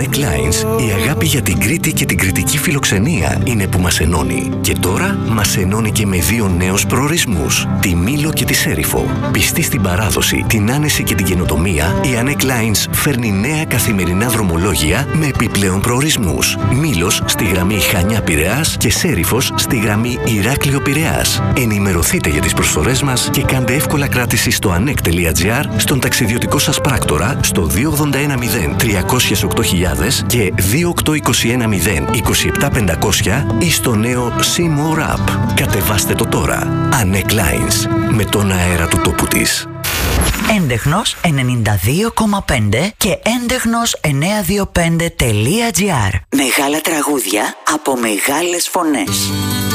ANEC Lines, η αγάπη για την Κρήτη και την κρητική φιλοξενία είναι που μας ενώνει. Και τώρα μας ενώνει και με δύο νέους προορισμούς, τη Μήλο και τη Σέριφο. Πιστή στην παράδοση, την άνεση και την καινοτομία, η ANEC Lines φέρνει νέα καθημερινά δρομολόγια με επιπλέον προορισμούς. Μήλος στη γραμμή Χανιά-Πειραιάς και Σέριφος στη γραμμή Ηράκλειο-Πειραιάς. Ενημερωθείτε για τις προσφορές μας και κάντε εύκολα κράτηση στο anek.gr, στον ταξιδιωτικό σας πράκτορα, στο 2810 308.000 και 28210 27500 ή στο νέο C-More App. Κατεβάστε το τώρα. ANEC Lines, με τον αέρα του τόπου της. Έντεχνος 92,5 και έντεχνος 925.gr. Μεγάλα τραγούδια από μεγάλες φωνές.